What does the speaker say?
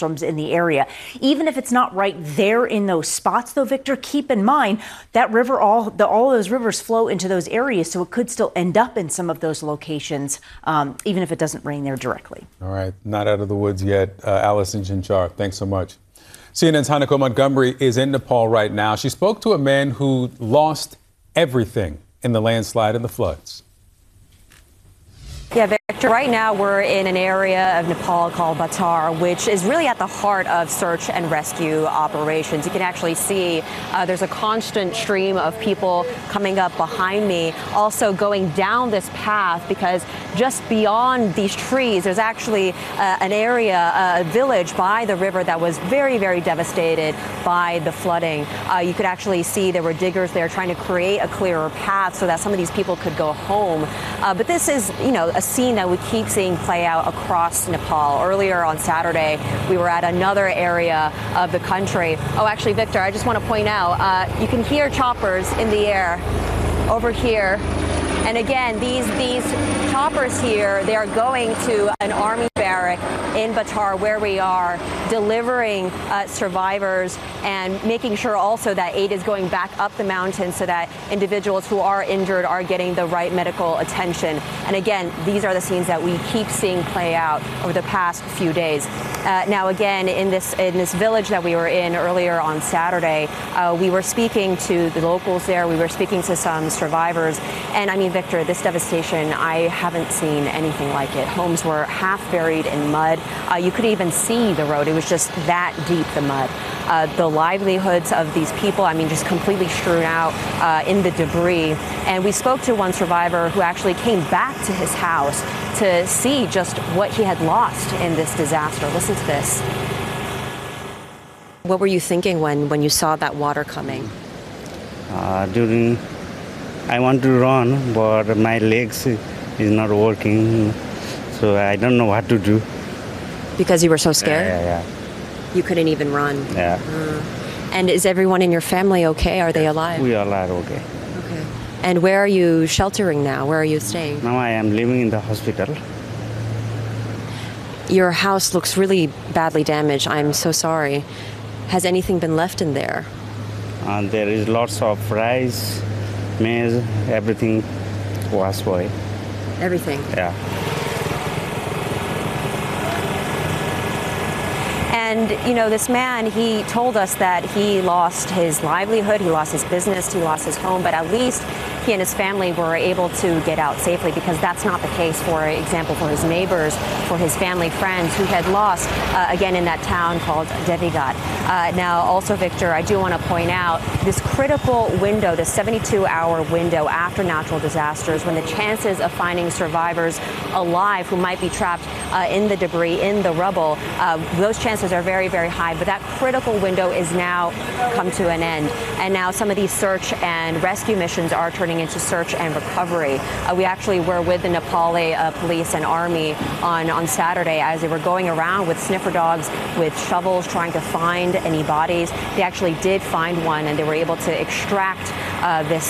thunderstorms in the area. Even if it's not right there in those spots, though, Victor, keep in mind that river, all those rivers flow into those areas, so it could still end up in some of those locations, even if it doesn't rain there directly. All right, not out of the woods yet. Allison Chinchar, thanks so much. CNN's Hanneke Montgomery is in Nepal right now. She spoke to a man who lost everything in the landslide and the floods. Yeah, Victor, right now we're in an area of Nepal called Batar, which is really at the heart of search and rescue operations. You can actually see there's a constant stream of people coming up behind me, also going down this path, because just beyond these trees, there's actually an area, a village by the river that was very, very devastated by the flooding. You could actually see there were diggers there trying to create a clearer path so that some of these people could go home. But this is, a scene that we keep seeing play out across Nepal. Earlier on Saturday, we were at another area of the country. Oh, actually, Victor, I just want to point out, you can hear choppers in the air over here. And again, these choppers here, they are going to an army barrack in Batar, where we are, delivering survivors and making sure also that aid is going back up the mountain so that individuals who are injured are getting the right medical attention. And again, these are the scenes that we keep seeing play out over the past few days. Now, again, in this village that we were in earlier on Saturday, we were speaking to the locals there. We were speaking to some survivors. And I mean, Victor, this devastation, I haven't seen anything like it. Homes were half buried in mud. You could even see the road. It was just that deep, the mud. The livelihoods of these people, I mean, just completely strewn out in the debris. And we spoke to one survivor who actually came back to his house to see just what he had lost in this disaster. Listen to this. What were you thinking when you saw that water coming? I want to run, but my legs is not working, so I don't know what to do. Because you were so scared? Yeah. You couldn't even run? Yeah. And is everyone in your family okay? Are they alive? We all are okay. Okay. And where are you sheltering now? Where are you staying? Now I am living in the hospital. Your house looks really badly damaged. I'm so sorry. Has anything been left in there? There is lots of rice, maize, everything washed away. Everything? Yeah. And, this man, he told us that he lost his livelihood, he lost his business, he lost his home, but at least he and his family were able to get out safely, because that's not the case, for example, for his neighbors, for his family friends who had lost, again, in that town called Devigat. Now, also, Victor, I do want to point out this critical window, the 72-hour window after natural disasters, when the chances of finding survivors alive who might be trapped in the debris, in the rubble, those chances are very, very high. But that critical window is now come to an end. And now some of these search and rescue missions are turning into search and recovery. We actually were with the Nepali police and army on Saturday as they were going around with sniffer dogs, with shovels, trying to find any bodies. They actually did find one, and they were able to extract this